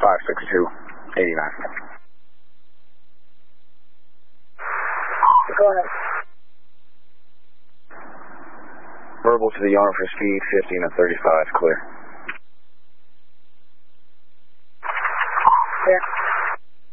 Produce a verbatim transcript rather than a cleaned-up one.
five six two, eighty-nine. Go ahead. Verbal to the arm for speed, fifteen and thirty-five, clear.